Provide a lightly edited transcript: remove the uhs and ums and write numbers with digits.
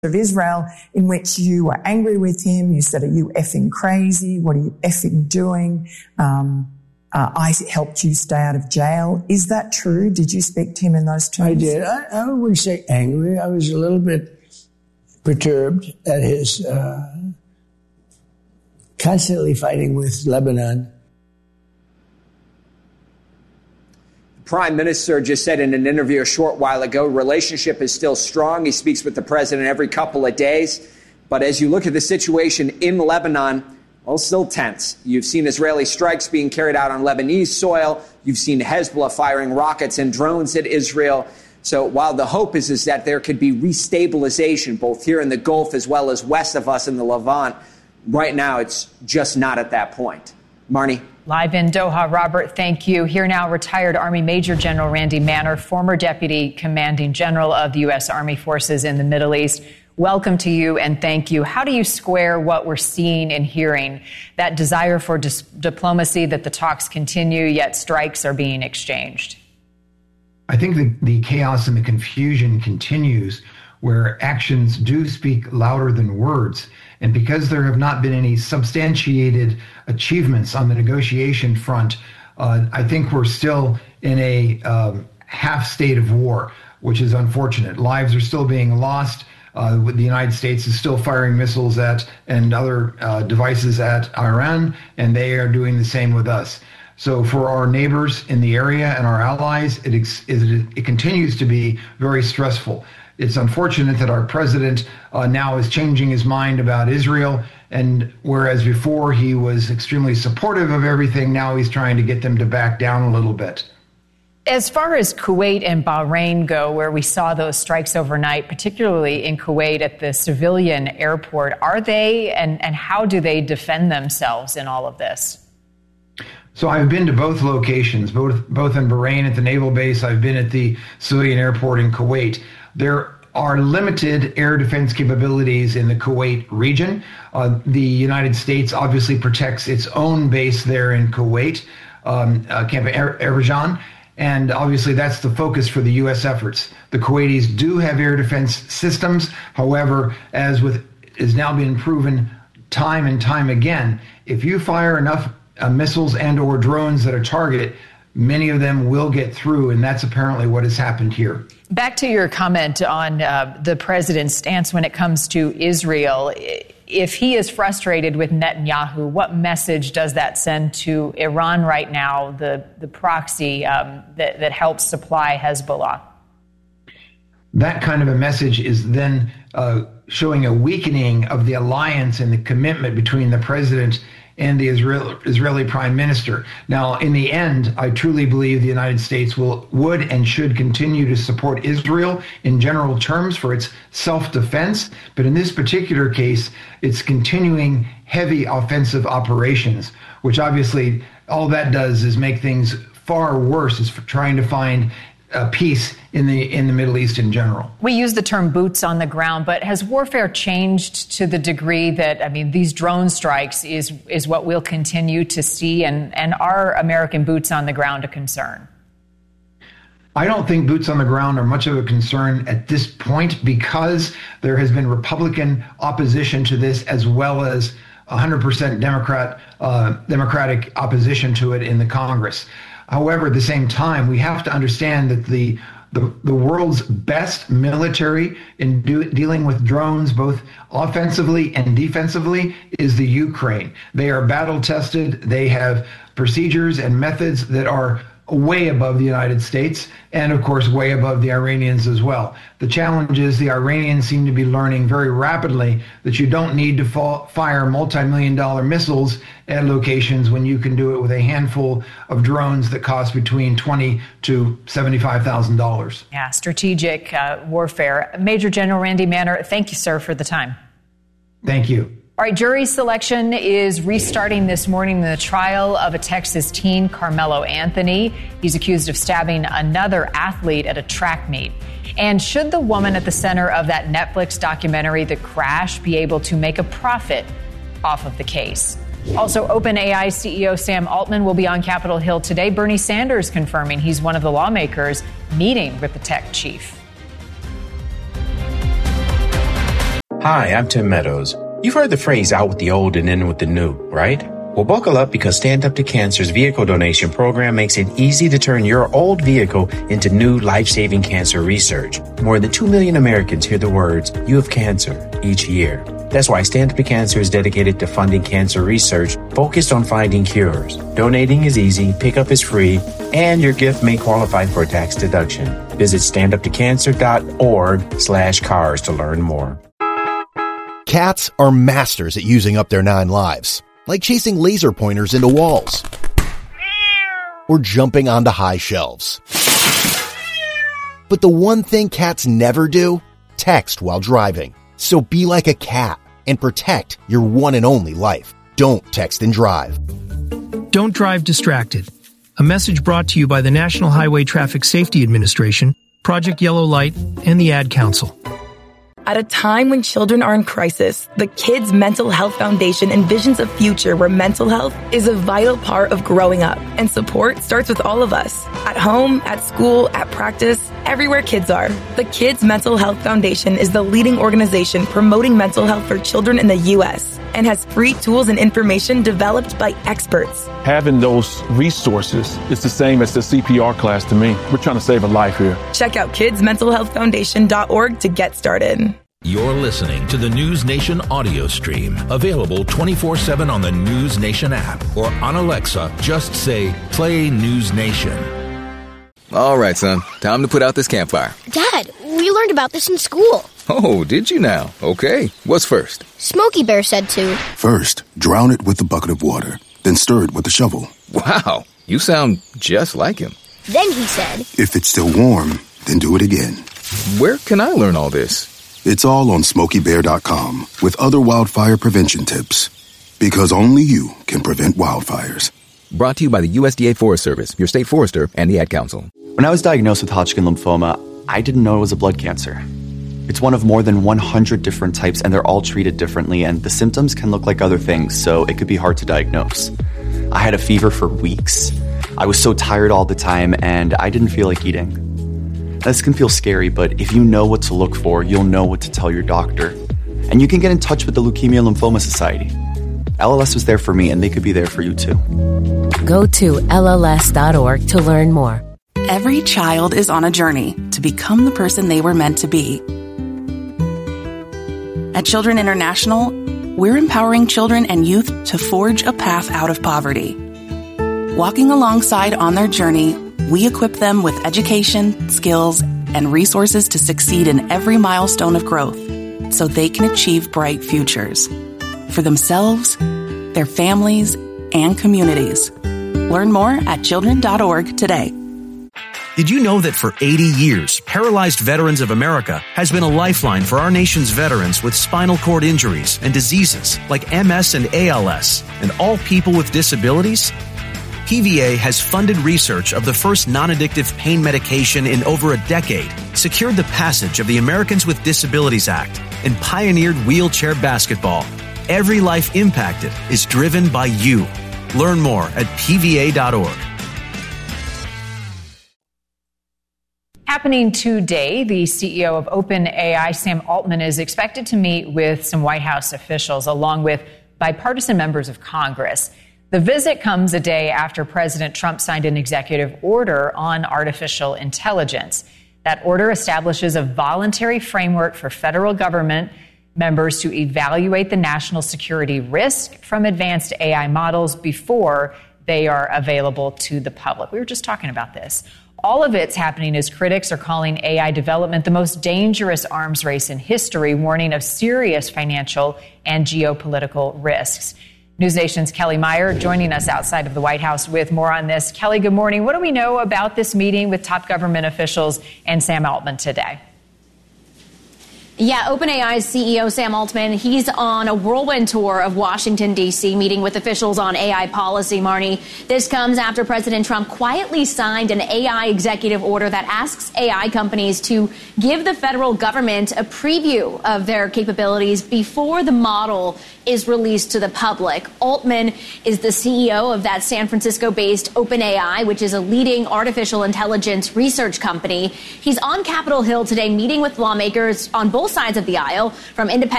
of Israel in which you were angry with him. You said, "Are you effing crazy? What are you effing doing? I helped you stay out of jail." Is that true? Did you speak to him in those terms? I did. I wouldn't say angry. I was a little bit perturbed at his constantly fighting with Lebanon. Prime Minister just said in an interview a short while ago, relationship is still strong. He speaks with the president every couple of days. But as you look at the situation in Lebanon, well, still tense. You've seen Israeli strikes being carried out on Lebanese soil. You've seen Hezbollah firing rockets and drones at Israel. So while the hope is that there could be restabilization, both here in the Gulf as well as west of us in the Levant, right now it's just not at that point. Marnie? Live in Doha, Robert, thank you. Here now, retired Army Major General Randy Manner, former Deputy Commanding General of the U.S. Army Forces in the Middle East. Welcome to you and thank you. How do you square what we're seeing and hearing, that desire for diplomacy, that the talks continue, yet strikes are being exchanged? I think the chaos and the confusion continues where actions do speak louder than words. And because there have not been any substantiated achievements on the negotiation front, I think we're still in a half state of war, which is unfortunate. Lives are still being lost. The United States is still firing missiles at and other devices at Iran, and they are doing the same with us. So for our neighbors in the area and our allies, it continues to be very stressful. It's unfortunate that our president now is changing his mind about Israel, and whereas before he was extremely supportive of everything, now he's trying to get them to back down a little bit. As far as Kuwait and Bahrain go, where we saw those strikes overnight, particularly in Kuwait at the civilian airport, are they and how do they defend themselves in all of this? So I've been to both locations, both in Bahrain at the naval base. I've been at the civilian airport in Kuwait. There are limited air defense capabilities in the Kuwait region. The United States obviously protects its own base there in Kuwait, Camp Erbajan, and obviously that's the focus for the U.S. efforts. The Kuwaitis do have air defense systems. However, as is now been proven time and time again, if you fire enough missiles and or drones at a target, many of them will get through, and that's apparently what has happened here. Back to your comment on the president's stance when it comes to Israel. If he is frustrated with Netanyahu, what message does that send to Iran right now, the proxy that helps supply Hezbollah? That kind of a message is then showing a weakening of the alliance and the commitment between the president and the Israeli prime minister. Now, in the end, I truly believe the United States would and should continue to support Israel in general terms for its self-defense. But in this particular case, it's continuing heavy offensive operations, which obviously all that does is make things far worse, is for trying to find peace in the Middle East in general. We use the term boots on the ground, but has warfare changed to the degree that, I mean, these drone strikes is what we'll continue to see, and are American boots on the ground a concern? I don't think boots on the ground are much of a concern at this point because there has been Republican opposition to this as well as 100% Democratic opposition to it in the Congress. However, at the same time, we have to understand that the world's best military in dealing with drones, both offensively and defensively, is the Ukraine. They are battle tested. They have procedures and methods that are way above the United States and, of course, way above the Iranians as well. The challenge is the Iranians seem to be learning very rapidly that you don't need to fire multi-million-dollar missiles at locations when you can do it with a handful of drones that cost between $20,000 to $75,000. Yeah, strategic warfare. Major General Randy Manner, thank you, sir, for the time. Thank you. All right, jury selection is restarting this morning in the trial of a Texas teen, Carmelo Anthony. He's accused of stabbing another athlete at a track meet. And should the woman at the center of that Netflix documentary, The Crash, be able to make a profit off of the case? Also, OpenAI CEO Sam Altman will be on Capitol Hill today. Bernie Sanders confirming he's one of the lawmakers meeting with the tech chief. Hi, I'm Tim Meadows. You've heard the phrase out with the old and in with the new, right? Well, buckle up because Stand Up to Cancer's vehicle donation program makes it easy to turn your old vehicle into new life-saving cancer research. More than 2 million Americans hear the words, "You have cancer," each year. That's why Stand Up to Cancer is dedicated to funding cancer research focused on finding cures. Donating is easy, pickup is free, and your gift may qualify for a tax deduction. Visit standuptocancer.org/cars to learn more. Cats are masters at using up their 9 lives, like chasing laser pointers into walls or jumping onto high shelves. But the one thing cats never do? Text while driving. So be like a cat and protect your one and only life. Don't text and drive. Don't drive distracted. A message brought to you by the National Highway Traffic Safety Administration, Project Yellow Light, and the Ad Council. At a time when children are in crisis, the Kids Mental Health Foundation envisions a future where mental health is a vital part of growing up, and support starts with all of us. At home, at school, at practice, everywhere kids are. The Kids Mental Health Foundation is the leading organization promoting mental health for children in the U.S. and has free tools and information developed by experts. Having those resources is the same as the CPR class to me. We're trying to save a life here. Check out kidsmentalhealthfoundation.org to get started. You're listening to the News Nation audio stream, available 24/7 on the News Nation app or on Alexa. Just say, "Play News Nation." All right, son. Time to put out this campfire. Dad, we learned about this in school. Oh, did you now? Okay. What's first? Smokey Bear said to. First, drown it with a bucket of water, then stir it with a shovel. Wow, you sound just like him. Then he said, if it's still warm, then do it again. Where can I learn all this? It's all on SmokeyBear.com with other wildfire prevention tips. Because only you can prevent wildfires. Brought to you by the USDA Forest Service, your state forester, and the Ad Council. When I was diagnosed with Hodgkin lymphoma, I didn't know it was a blood cancer. It's one of more than 100 different types, and they're all treated differently, and the symptoms can look like other things, so it could be hard to diagnose. I had a fever for weeks. I was so tired all the time, and I didn't feel like eating. This can feel scary, but if you know what to look for, you'll know what to tell your doctor. And you can get in touch with the Leukemia Lymphoma Society. LLS was there for me, and they could be there for you too. Go to LLS.org to learn more. Every child is on a journey to become the person they were meant to be. At Children International, we're empowering children and youth to forge a path out of poverty. Walking alongside on their journey, we equip them with education, skills, and resources to succeed in every milestone of growth so they can achieve bright futures for themselves, their families, and communities. Learn more at children.org today. Did you know that for 80 years, Paralyzed Veterans of America has been a lifeline for our nation's veterans with spinal cord injuries and diseases like MS and ALS, and all people with disabilities? PVA has funded research of the first non-addictive pain medication in over a decade, secured the passage of the Americans with Disabilities Act, and pioneered wheelchair basketball. Every life impacted is driven by you. Learn more at pva.org. Happening today, the CEO of OpenAI, Sam Altman, is expected to meet with some White House officials along with bipartisan members of Congress. The visit comes a day after President Trump signed an executive order on artificial intelligence. That order establishes a voluntary framework for federal government members to evaluate the national security risk from advanced AI models before they are available to the public. We were just talking about this. All of it's happening as critics are calling AI development the most dangerous arms race in history, warning of serious financial and geopolitical risks. News Nation's Kelly Meyer joining us outside of the White House with more on this. Kelly, good morning. What do we know about this meeting with top government officials and Sam Altman today? Yeah, OpenAI's CEO Sam Altman, he's on a whirlwind tour of Washington, D.C., meeting with officials on AI policy, Marnie. This comes after President Trump quietly signed an AI executive order that asks AI companies to give the federal government a preview of their capabilities before the model is released to the public. Altman is the CEO of that San Francisco-based OpenAI, which is a leading artificial intelligence research company. He's on Capitol Hill today meeting with lawmakers on both sides of the aisle, from independent